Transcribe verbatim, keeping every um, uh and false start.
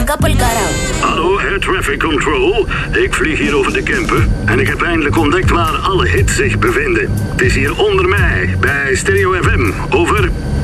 Appel Karau. Hallo, Air Traffic Control. Ik vlieg hier over de Kempen en ik heb eindelijk ontdekt waar alle hits zich bevinden. Het is hier onder mij, bij Stereo F M. Over.